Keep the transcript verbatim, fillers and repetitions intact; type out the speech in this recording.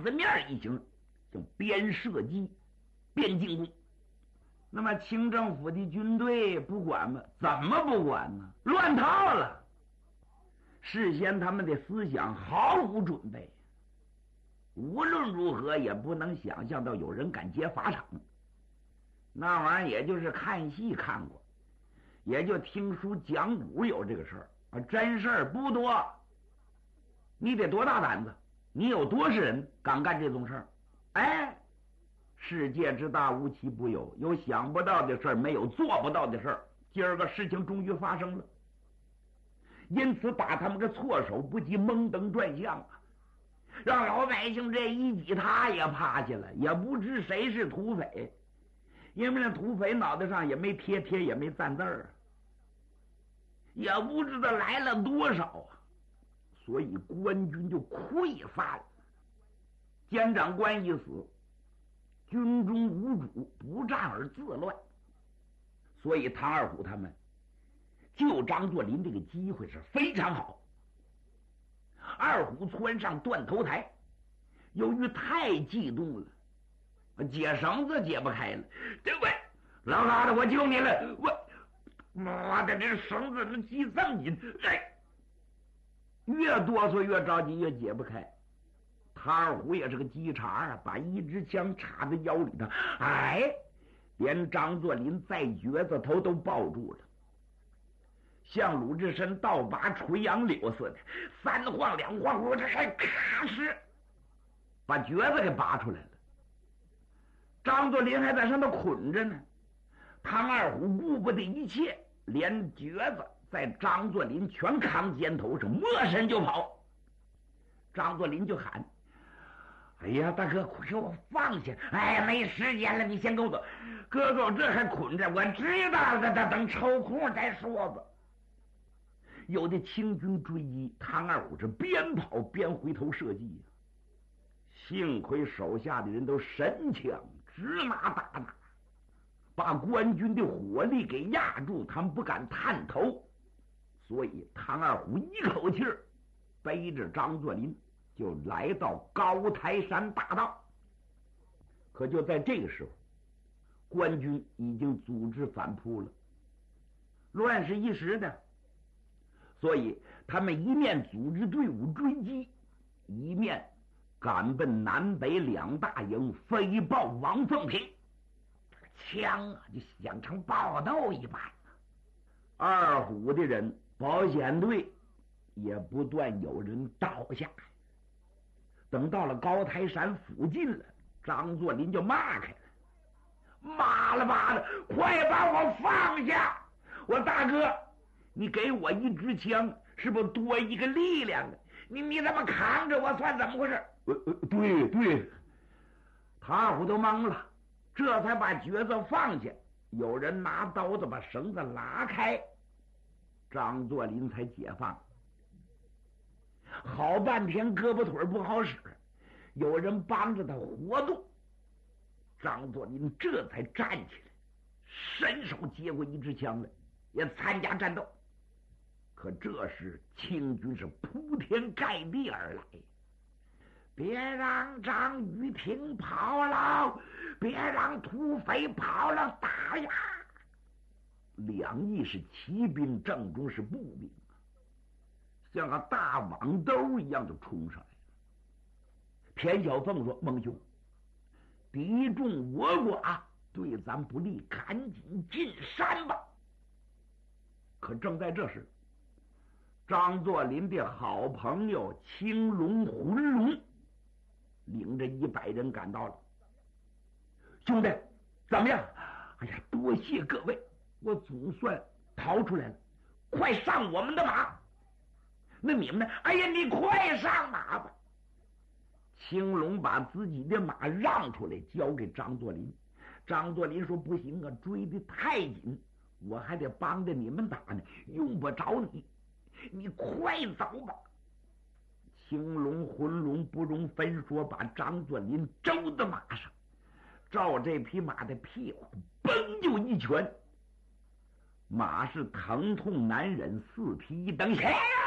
字面一行，就边射击边进攻。那么清政府的军队不管吗？怎么不管呢？乱套了。事先他们的思想毫无准备，无论如何也不能想象到有人敢劫法场。那玩意儿也就是看戏看过，也就听书讲古有这个事儿啊，真事儿不多。你得多大胆子，你有多少人敢干这种事儿？哎，世界之大无奇不有，有想不到的事儿，没有做不到的事儿。今儿个事情终于发生了，因此打他们个措手不及，蒙登转向啊，让老百姓这一挤他也趴下了，也不知谁是土匪，因为那土匪脑袋上也没贴贴，也没赞字儿，也不知道来了多少啊，所以官军就溃散了。监长官一死，军中无主，不战而自乱，所以唐二虎他们救张作霖这个机会是非常好。二虎窜上断头台，由于太激动了，解绳子解不开了。这位老大的，我救你了！我妈的，这绳子能系这么紧，哎，越哆嗦越着急，越解不开。唐二虎也是个机茬啊，把一支枪插在腰里头，哎，连张作霖在橛子头都抱住了，像鲁智深倒拔垂杨柳似的，三晃两晃，我这还咔哧把橛子给拔出来了。张作霖还在上头捆着呢，唐二虎顾不得一切，连橛子在张作霖全扛肩头上，摸身就跑。张作霖就喊：哎呀，大哥，快给我放下！哎呀，没时间了，你先跟我走。哥哥，这还捆着，我知道了，等等抽空再说吧。有的清军追击，唐二虎是边跑边回头射击呀。幸亏手下的人都神枪，直拿打拿，把官军的火力给压住，他们不敢探头。所以唐二虎一口气儿背着张作霖就来到高台山大道。可就在这个时候，官军已经组织反扑了，乱世一时的，所以他们一面组织队伍追击，一面赶奔南北两大营，飞报王凤平。这个枪啊，就想成爆豆一般。二虎的人，保险队也不断有人倒下。等到了高台山附近了，张作霖就骂开了：妈了妈的，快把我放下！我大哥，你给我一支枪，是不是多一个力量啊？你你怎么扛着我，算怎么回事？呃呃，对对，唐二虎都懵了，这才把橛子放下。有人拿刀子把绳子拉开，张作霖才解放。好半天胳膊腿不好使，有人帮着他活动，张作霖这才站起来，伸手接过一支枪来，也参加战斗。可这时清军是铺天盖地而来，别让张雨婷跑了，别让土匪跑了，打呀！两翼是骑兵，正中是步兵，像个大网兜一样就冲上来了。田小凤说：孟兄，敌众我寡，对咱不利，赶紧进山吧。可正在这时，张作霖的好朋友青龙浑龙领着一百人赶到了。兄弟，怎么样？哎呀，多谢各位，我总算逃出来了，快上我们的马。那你们呢？哎呀，你快上马吧。青龙把自己的马让出来，交给张作霖。张作霖说：不行啊，追得太紧，我还得帮着你们打呢，用不着你，你快走吧。青龙浑龙不容分说，把张作霖周到马上，照这匹马的屁股嘣就一拳，马是疼痛难忍，四蹄一蹬，